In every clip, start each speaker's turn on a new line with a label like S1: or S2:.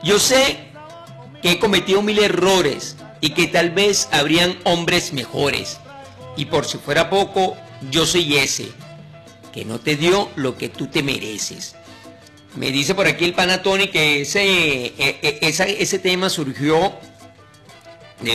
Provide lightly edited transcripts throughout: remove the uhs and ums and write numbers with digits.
S1: Yo sé que he cometido mil errores y que tal vez habrían hombres mejores. Y por si fuera poco, yo soy ese, que no te dio lo que tú te mereces. Me dice por aquí el pana Tony que ese tema surgió de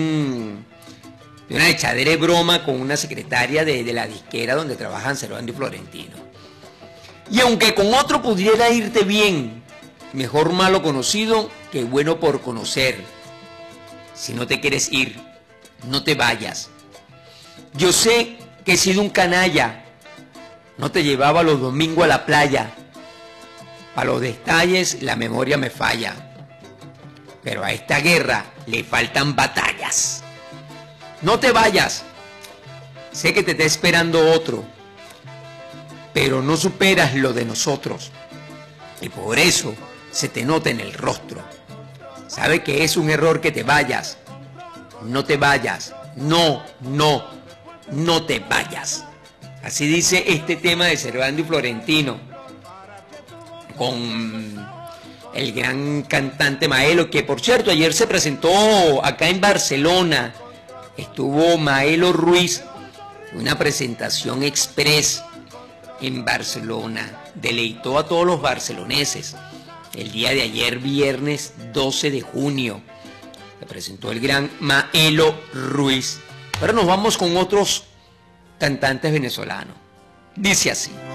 S1: una echadera de broma con una secretaria de la disquera donde trabajan Servando y Florentino. Y aunque con otro pudiera irte bien, mejor malo conocido que bueno por conocer. Si no te quieres ir, no te vayas. Yo sé que he sido un canalla, no te llevaba los domingos a la playa. Para los detalles la memoria me falla, pero a esta guerra le faltan batallas. No te vayas, sé que te está esperando otro, pero no superas lo de nosotros, y por eso se te nota en el rostro. Sabe que es un error que te vayas, no te vayas, no te vayas. Así dice este tema de Servando y Florentino, con el gran cantante Maelo, que por cierto ayer se presentó acá en Barcelona. Estuvo Maelo Ruiz, una presentación express en Barcelona. Deleitó a todos los barceloneses. El día de ayer, viernes 12 de junio, se presentó el gran Maelo Ruiz. Pero nos vamos con otros cantantes venezolanos. Dice así.